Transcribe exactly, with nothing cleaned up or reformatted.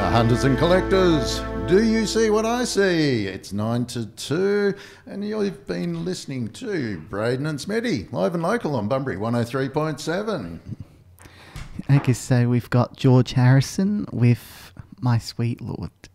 Hunters and collectors, do you see what I see? It's nine to two, and you've been listening to Braden and Smitty, live and local on Bunbury one oh three point seven. Okay, so we've got George Harrison with My Sweet Lord.